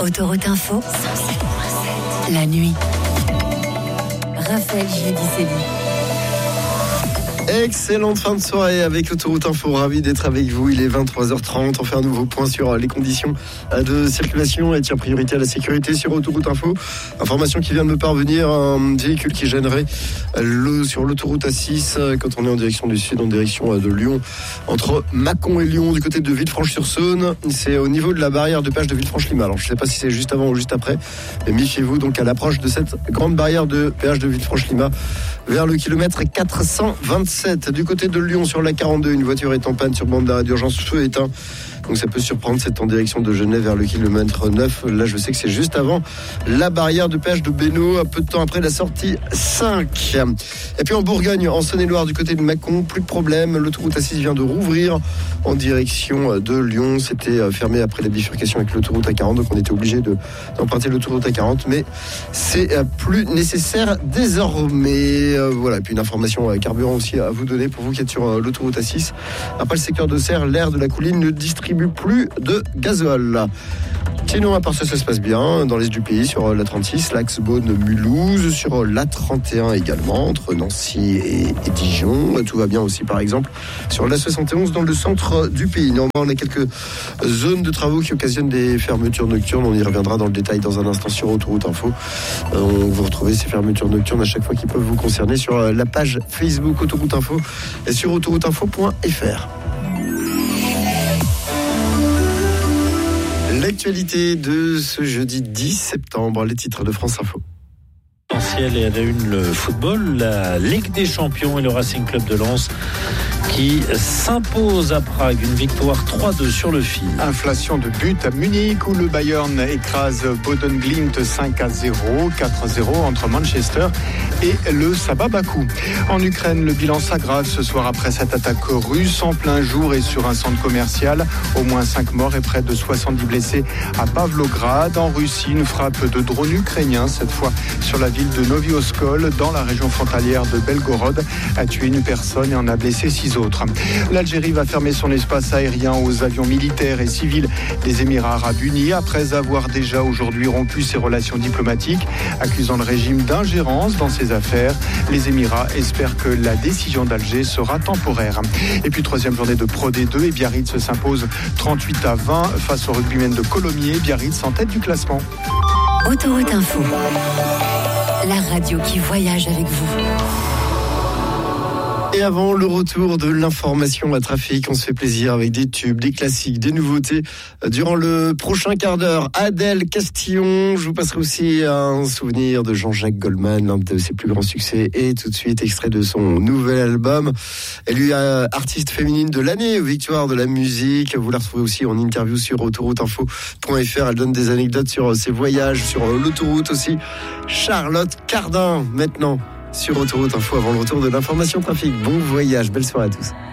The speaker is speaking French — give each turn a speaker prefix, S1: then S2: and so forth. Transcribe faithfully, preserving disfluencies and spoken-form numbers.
S1: Autoroute Info, la nuit. Raphaël Giudicelli.
S2: Excellente fin de soirée avec l'Autoroute Info, ravi d'être avec vous, il est vingt-trois heures trente, on fait un nouveau point sur les conditions de circulation et tient priorité à la sécurité sur Autoroute Info. Information qui vient de me parvenir, un véhicule qui gênerait le, sur l'autoroute A six quand on est en direction du sud, en direction de Lyon, entre Mâcon et Lyon, du côté de Villefranche-sur-Saône, c'est au niveau de la barrière de péage de Villefranche-Lima. Alors je ne sais pas si c'est juste avant ou juste après, mais méfiez-vous donc à l'approche de cette grande barrière de péage de Villefranche-Lima vers le kilomètre quatre cent vingt-sept. Du côté de Lyon sur la quarante-deux, une voiture est en panne sur bande d'arrêt d'urgence, feu éteint. Donc ça peut surprendre, c'est en direction de Genève vers le kilomètre neuf. Là je sais que c'est juste avant la barrière de péage de Bénaud, un peu de temps après la sortie cinq. Et puis en Bourgogne, en Saône-et-Loire, du côté de Mâcon, plus de problème. L'autoroute A six vient de rouvrir en direction de Lyon. C'était fermé après la bifurcation avec l'autoroute A quarante, donc on était obligé de, d'emprunter l'autoroute A quarante, mais c'est plus nécessaire désormais. Voilà, et puis une information carburant aussi à vous donner pour vous qui êtes sur l'autoroute A six. Après le secteur d'Auxerre, l'aire de la Couline ne distribue plus de gazole. Sinon, à part ça, ça se passe bien dans l'est du pays, sur l'A trente-six, l'axe Beaune-Mulhouse, sur l'A trente et un également, entre Nancy et, et Dijon. Tout va bien aussi, par exemple, sur l'A soixante et onze dans le centre du pays. Néanmoins, on a quelques zones de travaux qui occasionnent des fermetures nocturnes. On y reviendra dans le détail dans un instant sur Autoroute Info. Euh, on vous retrouvez ces fermetures nocturnes à chaque fois qui peuvent vous concerner sur la page Facebook Autoroute Info et sur autoroute info point f r. L'actualité de ce jeudi dix septembre, les titres de France Info.
S3: Et à la une, le football, la Ligue des Champions et le Racing Club de Lens qui s'impose à Prague, une victoire trois deux sur le fil.
S4: Inflation de buts à Munich où le Bayern écrase Boden-Glimt cinq à zéro, quatre à zéro entre Manchester et le Sabah Bakou. En Ukraine, le bilan s'aggrave ce soir après cette attaque russe en plein jour et sur un centre commercial. Au moins cinq morts et près de soixante-dix blessés à Pavlograd. En Russie, une frappe de drone ukrainien, cette fois sur la ville de Novi Oskol, dans la région frontalière de Belgorod, a tué une personne et en a blessé six autres. L'Algérie va fermer son espace aérien aux avions militaires et civils des Émirats arabes unis après avoir déjà aujourd'hui rompu ses relations diplomatiques, accusant le régime d'ingérence dans ses affaires. Les Émirats espèrent que la décision d'Alger sera temporaire. Et puis troisième journée de Pro D deux et Biarritz s'impose trente-huit à vingt face au rugbymen de Colomiers. Biarritz en tête du classement.
S1: Autoroute Info, la radio qui voyage avec vous.
S2: Et avant le retour de l'information à trafic, on se fait plaisir avec des tubes, des classiques, des nouveautés. Durant le prochain quart d'heure, Adèle Castillon, je vous passerai aussi un souvenir de Jean-Jacques Goldman, l'un de ses plus grands succès, et tout de suite extrait de son nouvel album. Elle est artiste féminine de l'année, victoire de la musique. Vous la retrouvez aussi en interview sur autoroute info point f r. Elle donne des anecdotes sur ses voyages, sur l'autoroute aussi. Charlotte Cardin, maintenant, sur Autoroute Info avant le retour de l'information trafic. Bon voyage, belle soirée à tous.